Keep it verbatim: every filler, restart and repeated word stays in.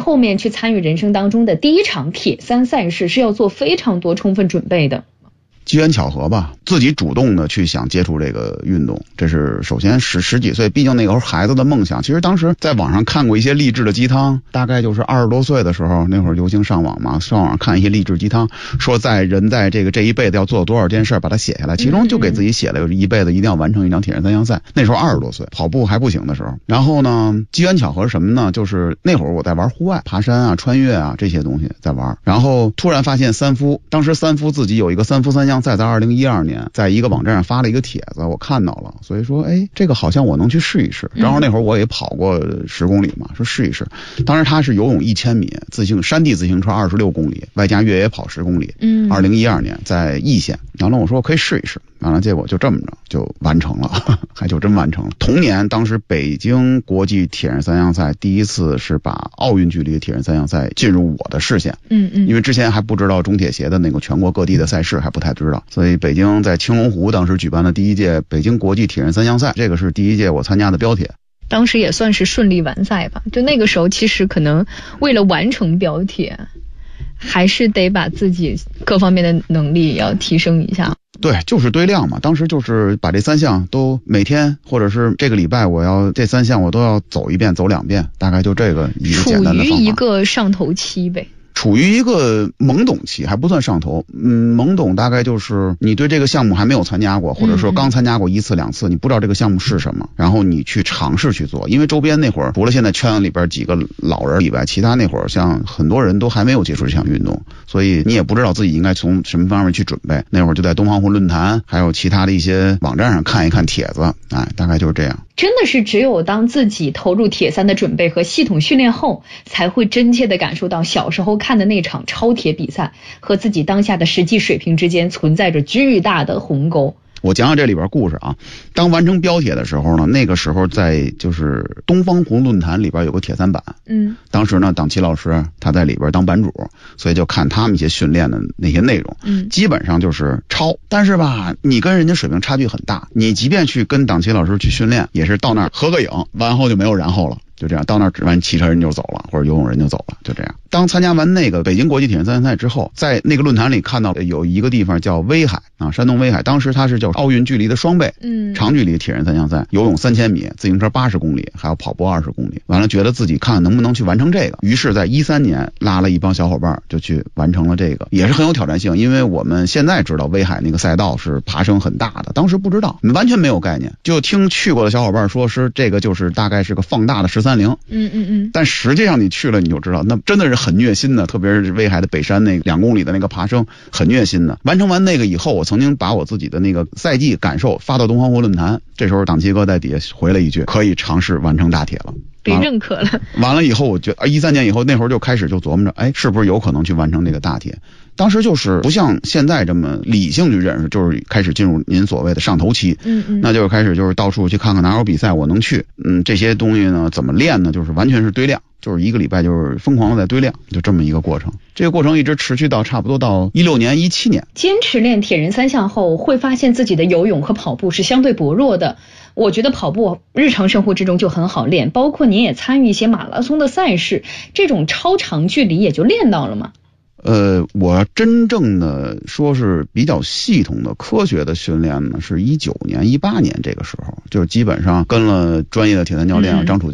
后面去参与人生当中的第一场铁三赛事是要做非常多充分准备的。 机缘巧合吧，自己主动的去想接触这个运动，这是首先十十几岁，毕竟那个时候孩子的梦想。其实当时在网上看过一些励志的鸡汤，大概就是二十多岁的时候，那会儿流行上网嘛，上网看一些励志鸡汤，说在人在这个这一辈子要做多少件事，把它写下来，其中就给自己写了一辈子一定要完成一场铁人三项赛。那时候二十多岁，跑步还不行的时候。然后呢，机缘巧合是什么呢？就是那会儿我在玩户外，爬山啊、穿越啊这些东西在玩，然后突然发现三夫，当时三夫自己有一个三夫三项赛，在二零一二年在一个网站上发了一个帖子，我看到了，所以说哎，这个好像我能去试一试。然后那会儿我也跑过十公里嘛，说试一试。当时他是游泳一千米，自行山地自行车二十六公里，外加越野跑十公里。嗯，二零一二年在易县，然后我说我可以试一试，完了结果就这么着就完成了，还就真完成了。同年，当时北京国际铁人三项赛第一次是把奥运距离铁人三项赛进入我的视线。嗯嗯，因为之前还不知道中铁协的那个全国各地的赛事，还不太知道，所以北京在青龙湖当时举办的第一届北京国际铁人三项赛，这个是第一届我参加的标铁。 当时也算是顺利完赛吧，就那个时候其实可能为了完成标铁，还是得把自己各方面的能力要提升一下。 对，就是堆量嘛，当时就是把这三项都每天或者是这个礼拜我要这三项我都要走一遍走两遍，大概就这个一个简单的方法。 处于一个上头期呗。 处于一个懵懂期，还不算上头。嗯，懵懂大概就是你对这个项目还没有参加过，或者说刚参加过一次两次，你不知道这个项目是什么，然后你去尝试去做。因为周边那会儿除了现在圈子里边几个老人以外，其他那会儿像很多人都还没有接触这项运动，所以你也不知道自己应该从什么方面去准备。那会儿就在东方红论坛还有其他的一些网站上看一看帖子，哎，大概就是这样。 真的是只有当自己投入铁三的准备和系统训练后，才会真切地感受到小时候看的那场超铁比赛和自己当下的实际水平之间存在着巨大的鸿沟。 我讲讲这里边故事啊。当完成标铁的时候呢，那个时候在就是东方红论坛里边有个铁三板，嗯，当时呢党旗老师他在里边当版主，所以就看他们一些训练的那些内容，嗯，基本上就是抄。但是吧，你跟人家水平差距很大，你即便去跟党旗老师去训练，也是到那儿合个影，完后就没有然后了。就这样，到那儿完骑车人就走了，或者游泳人就走了，就这样。当参加完那个北京国际铁人三项赛之后，在那个论坛里看到有一个地方叫威海啊，山东威海，当时它是叫奥运距离的双倍，嗯，长距离铁人三项赛，游泳三千米，自行车八十公里，还有跑步二十公里。完了，觉得自己看能不能去完成这个，于是在一三年拉了一帮小伙伴就去完成了这个，也是很有挑战性。因为我们现在知道威海那个赛道是爬升很大的，当时不知道，完全没有概念，就听去过的小伙伴说是这个就是大概是个放大的十三零。嗯嗯嗯，但实际上你去了你就知道，那真的是很虐心的，特别是威海的北山那两公里的那个爬升，很虐心的。完成完那个以后，我曾经把我自己的那个赛季感受发到东方红论坛，这时候党旗哥在底下回了一句，可以尝试完成大铁了， 被认可了。 完了以后，我觉得一三年以后，那会儿就开始就琢磨着，哎，是不是有可能去完成这个大铁？当时就是不像现在这么理性去认识，就是开始进入您所谓的上头期，嗯嗯，那就是开始就是到处去看看哪有比赛我能去，嗯，这些东西呢怎么练呢？就是完全是堆量，就是一个礼拜就是疯狂的在堆量，就这么一个过程。这个过程一直持续到差不多到一六年、一七年。 坚持练铁人三项后，会发现自己的游泳和跑步是相对薄弱的。我觉得跑步日常生活之中就很好练，包括您也参与一些马拉松的赛事，这种超长距离也就练到了嘛。 呃，我真正的说是比较系统的科学的训练呢，是一九年、一八年这个时候，就是基本上跟了专业的铁三教练张楚